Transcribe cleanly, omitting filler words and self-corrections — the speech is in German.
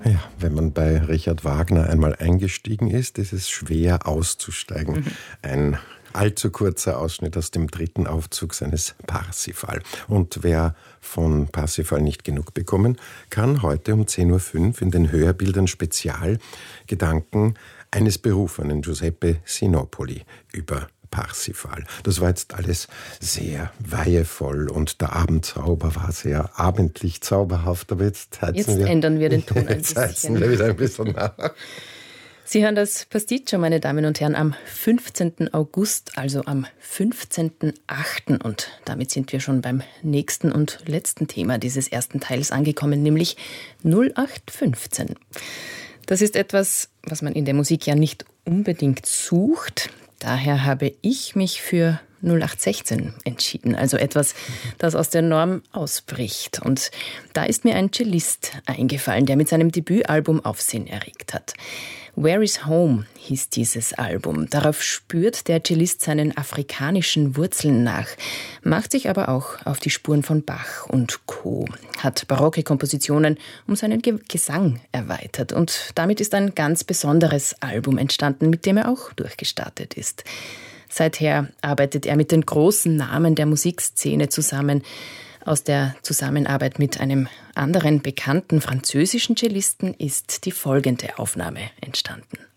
Ja, wenn man bei Richard Wagner einmal eingestiegen ist, ist es schwer auszusteigen. Ein allzu kurzer Ausschnitt aus dem 3. Aufzug seines Parsifal. Und wer von Parsifal nicht genug bekommen, kann heute um 10.05 Uhr in den Hörbildern Spezial Gedanken eines berufenen Giuseppe Sinopoli über Parsifal. Das war jetzt alles sehr weihevoll und der Abendzauber war sehr abendlich zauberhaft, aber jetzt ändern wir den Ton ein bisschen. Jetzt heizen wir wieder ein bisschen nach. Sie hören das Pasticcio, meine Damen und Herren, am 15. August, also am 15.8. Und damit sind wir schon beim nächsten und letzten Thema dieses ersten Teils angekommen, nämlich 0815. Das ist etwas, was man in der Musik ja nicht unbedingt sucht. Daher habe ich mich für 0816 entschieden, also etwas, das aus der Norm ausbricht. Und da ist mir ein Cellist eingefallen, der mit seinem Debütalbum Aufsehen erregt hat. Where is Home hieß dieses Album. Darauf spürt der Cellist seinen afrikanischen Wurzeln nach, macht sich aber auch auf die Spuren von Bach und Co., hat barocke Kompositionen um seinen Gesang erweitert. Und damit ist ein ganz besonderes Album entstanden, mit dem er auch durchgestartet ist. Seither arbeitet er mit den großen Namen der Musikszene zusammen. Aus der Zusammenarbeit mit einem anderen bekannten französischen Cellisten ist die folgende Aufnahme entstanden.